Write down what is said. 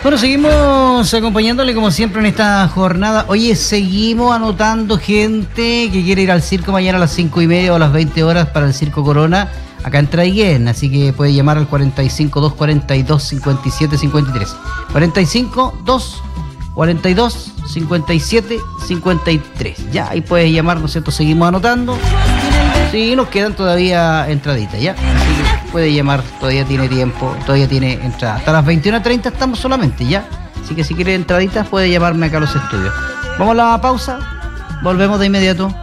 Bueno, seguimos acompañándole como siempre en esta jornada. Oye, seguimos anotando gente que quiere ir al circo mañana a las 5:30 o a las 20 horas para el Circo Corona, acá en Traiguén, así que puede llamar al 45 242 57 53. 45 242 57 53. Ya, ahí puedes llamar, ¿no es cierto? Seguimos anotando. Sí, nos quedan todavía entraditas, ¿ya? Así que puede llamar, todavía tiene tiempo, todavía tiene entrada. Hasta las 21:30 estamos solamente, ¿ya? Así que si quiere entraditas puede llamarme acá a los estudios. Vamos a la pausa, volvemos de inmediato.